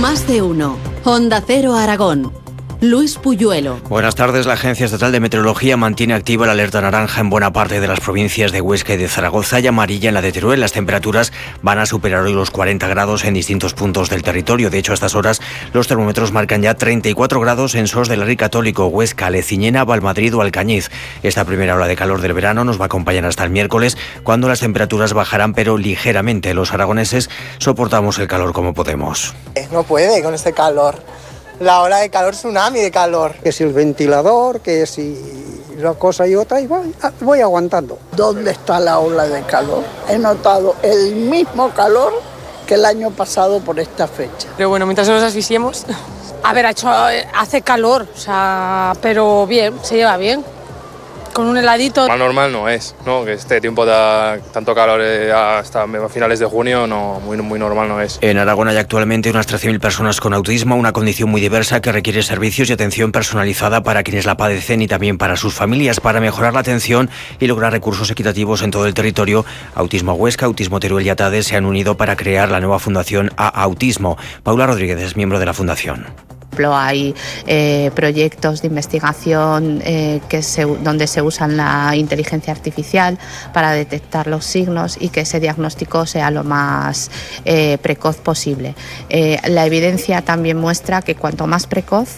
Más de uno. Onda Cero Aragón. Luis Puyuelo. Buenas tardes. La Agencia Estatal de Meteorología mantiene activa la alerta naranja en buena parte de las provincias de Huesca y de Zaragoza y amarilla en la de Teruel. Las temperaturas van a superar hoy los 40 grados en distintos puntos del territorio. De hecho, a estas horas los termómetros marcan ya 34 grados en Sos del Rey Católico, Huesca, Leciñena, Valmadrid o Alcañiz. Esta primera ola de calor del verano nos va a acompañar hasta el miércoles, cuando las temperaturas bajarán, pero ligeramente. Los aragoneses soportamos el calor como podemos. No puede con este calor. La ola de calor, tsunami de calor. Que si el ventilador, que si una cosa y otra, y voy aguantando. ¿Dónde está la ola de calor? He notado el mismo calor que el año pasado por esta fecha. Pero bueno, mientras no nos asfixiemos. A ver, hace calor, pero bien, se lleva bien. Con un heladito. Más normal no es, ¿no? Que este tiempo da tanto calor hasta finales de junio, no, muy normal no es. En Aragón hay actualmente unas 13.000 personas con autismo, una condición muy diversa que requiere servicios y atención personalizada para quienes la padecen y también para sus familias. Para mejorar la atención y lograr recursos equitativos en todo el territorio, Autismo Huesca, Autismo Teruel y ATADE se han unido para crear la nueva fundación A Autismo. Paula Rodríguez es miembro de la fundación. Hay proyectos de investigación donde se usan la inteligencia artificial para detectar los signos y que ese diagnóstico sea lo más precoz posible. La evidencia también muestra que cuanto más precoz,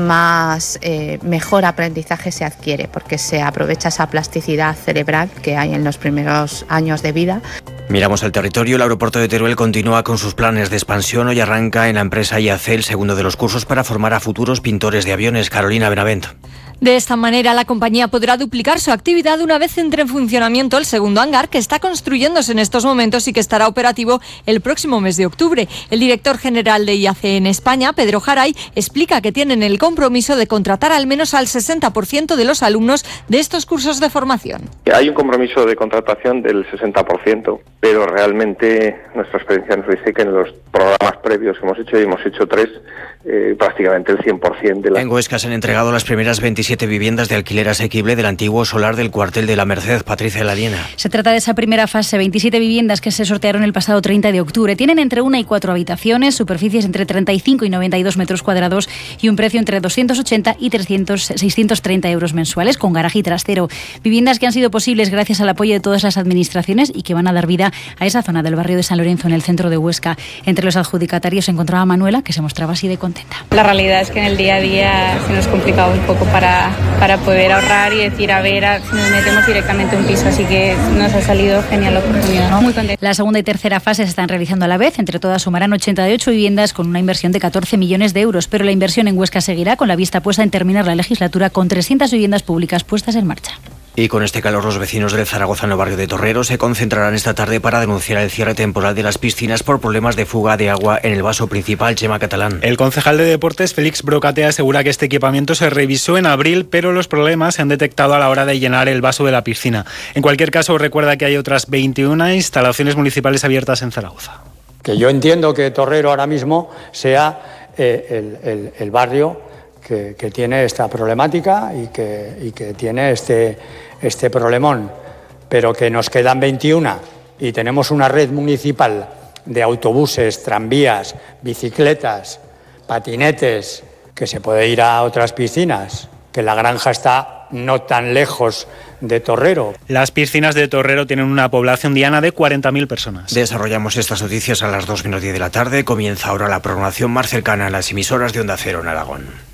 mejor aprendizaje se adquiere, porque se aprovecha esa plasticidad cerebral que hay en los primeros años de vida. Miramos al territorio. El aeropuerto de Teruel continúa con sus planes de expansión. Hoy arranca en la empresa IAC el segundo de los cursos para formar a futuros pintores de aviones. Carolina Benavent. De esta manera, la compañía podrá duplicar su actividad una vez entre en funcionamiento el segundo hangar, que está construyéndose en estos momentos y que estará operativo el próximo mes de octubre. El director general de IAC en España, Pedro Jaray, explica que tienen el compromiso de contratar al menos al 60% de los alumnos de estos cursos de formación. Hay un compromiso de contratación del 60%, pero realmente nuestra experiencia nos dice que en los programas previos que hemos hecho, y hemos hecho 3, prácticamente el 100% de la... En Huesca se han entregado las primeras 27 viviendas de alquiler asequible del antiguo solar del cuartel de la Merced. Patricia Laliena. Se trata de esa primera fase, 27 viviendas que se sortearon el pasado 30 de octubre. Tienen entre 1 y 4 habitaciones, superficies entre 35 y 92 metros cuadrados y un precio entre 280 y 630 euros mensuales, con garaje y trastero. Viviendas que han sido posibles gracias al apoyo de todas las administraciones y que van a dar vida a esa zona del barrio de San Lorenzo, en el centro de Huesca. Entre los adjudicatarios se encontraba Manuela, que se mostraba así de contenta. La realidad es que en el día a día se nos complicaba un poco para poder ahorrar y decir, si nos metemos directamente en un piso, así que nos ha salido genial la oportunidad, ¿no? Muy contenta. La segunda y tercera fase se están realizando a la vez. Entre todas sumarán 88 viviendas con una inversión de 14 millones de euros, pero la inversión en Huesca seguirá, con la vista puesta en terminar la legislatura con 300 viviendas públicas puestas en marcha. Y con este calor, los vecinos del zaragozano barrio de Torrero se concentrarán esta tarde para denunciar el cierre temporal de las piscinas por problemas de fuga de agua en el vaso principal. Chema Catalán. El concejal de Deportes, Félix Brocate, asegura que este equipamiento se revisó en abril, pero los problemas se han detectado a la hora de llenar el vaso de la piscina. En cualquier caso, recuerda que hay otras 21 instalaciones municipales abiertas en Zaragoza. Que yo entiendo que Torrero ahora mismo sea el barrio que tiene esta problemática y que tiene este problemón, pero que nos quedan 21 y tenemos una red municipal de autobuses, tranvías, bicicletas, patinetes, que se puede ir a otras piscinas, que la granja está no tan lejos de Torrero. Las piscinas de Torrero tienen una población diana de 40.000 personas. Desarrollamos estas noticias a las 2:10 de la tarde. Comienza ahora la programación más cercana a las emisoras de Onda Cero en Aragón.